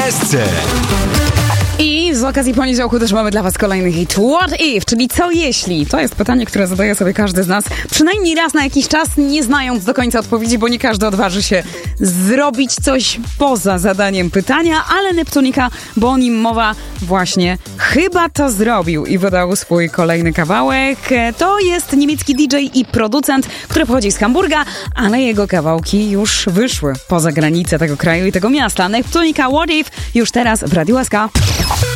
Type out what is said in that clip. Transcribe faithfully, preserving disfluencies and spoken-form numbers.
S C. I z okazji poniedziałku też mamy dla was kolejny hit What If, czyli co jeśli? To jest pytanie, które zadaje sobie każdy z nas przynajmniej raz na jakiś czas, nie znając do końca odpowiedzi, bo nie każdy odważy się zrobić coś poza zadaniem pytania, ale Neptunika, bo o nim mowa, właśnie chyba to zrobił i wydał swój kolejny kawałek. To jest niemiecki D J i producent, który pochodzi z Hamburga, ale jego kawałki już wyszły poza granice tego kraju i tego miasta. Neptunika What If już teraz w Radiu S K.